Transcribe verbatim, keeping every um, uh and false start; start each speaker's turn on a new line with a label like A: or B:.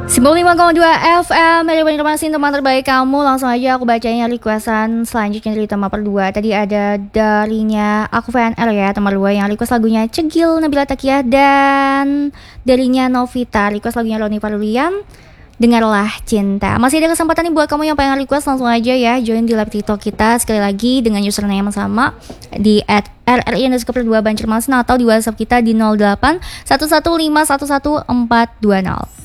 A: sembilan puluh lima koma dua F M dari Banjarmasin, teman terbaik kamu. Langsung aja aku bacain requestan selanjutnya dari teman kedua. Tadi ada darinya aku V N R ya, teman kedua yang request lagunya Cegil Nabila Takiah. Dan darinya Novita request lagunya Roni Palulian, Dengarlah Cinta. Masih ada kesempatan nih buat kamu yang pengen request, langsung aja ya join di live TikTok kita sekali lagi dengan username yang sama di at R R I underscore dua Banjarmasin atau di WhatsApp kita di nol delapan satu satu lima satu satu empat dua nol.